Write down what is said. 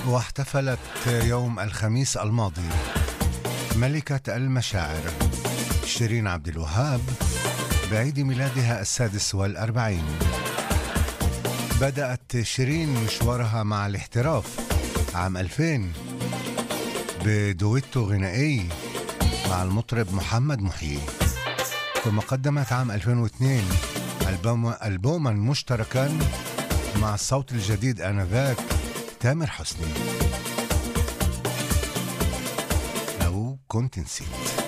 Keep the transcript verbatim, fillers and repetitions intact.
واحتفلت يوم الخميس الماضي ملكة المشاعر شيرين عبد الوهاب بعيد ميلادها السادس والأربعين. بدأت شيرين مشوارها مع الاحتراف عام ألفين بدويتو غنائي مع المطرب محمد محيي، ثم قدمت عام ألفين واثنين ألبوم ألبوما مشتركا مع الصوت الجديد آنذاك تامر حسني، لو كنت نسيت.